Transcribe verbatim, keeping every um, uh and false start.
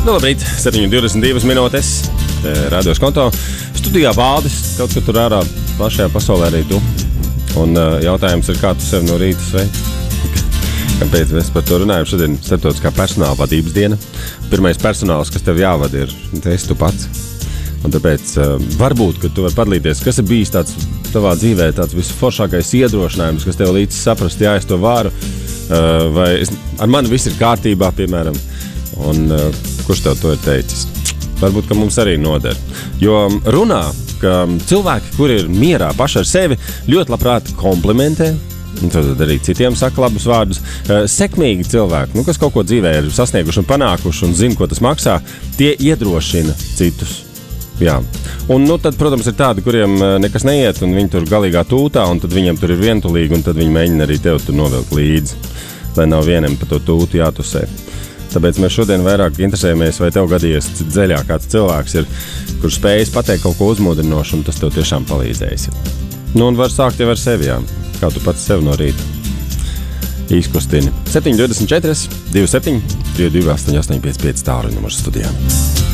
Nu, labrīt, septiņi divdesmit divas minūtes, radios konto. Studijā Valdis, kaut kur tur ārā plašajā pasaulē arī tu. Un uh, jautājums ir, kā tu sevi no rīta sveic? Kāpēc mēs par to runājam? Šodien starptautiskā personāla vadības diena. Pirmais personāls, kas tev jāvada, ir esi tu pats. Un tāpēc uh, varbūt, ka tu vari padalīties, kas ir bijis tāds tavā dzīvē, tāds visforšākais iedrošinājums, kas tev līdz saprast, jā, es to varu, uh, vai es, ar mani viss ir kārtībā, piemēram, un uh, kurš tev to ir teicis? Varbūt, ka mums arī noder. Jo runā, ka cilvēki, kuri ir mierā paši ar sevi, ļoti labprāt komplimentē, un tad arī citiem saka labus vārdus. Sekmīgi cilvēki, nu, kas kaut ko dzīvē ir sasnieguši un panākuši un zina, ko tas maksā, tie iedrošina citus. Jā. Un, nu, tad, protams, ir tādi, kuriem nekas neiet, un viņi tur galīgā tūtā, un tad viņiem tur ir vientulīgi, un tad viņi mēģina arī tev tur novilkt līdzi, lai nav vienam pa to tūtu jātusē. Tāpēc mēs šodien vairāk interesējamies, vai tev gadījies dzeļā kāds cilvēks ir, kurš spējas pateikt kaut ko uzmodrinošu, un tas tev tiešām palīdzējis. Nu, un var sākt jau ar sevi, jā. Kā tu pats sev no rīta izkustini. septiņi divdesmit četri, divdesmit septiņi, divi divi astoņi astoņi pieci pieci tālu numurs studijām.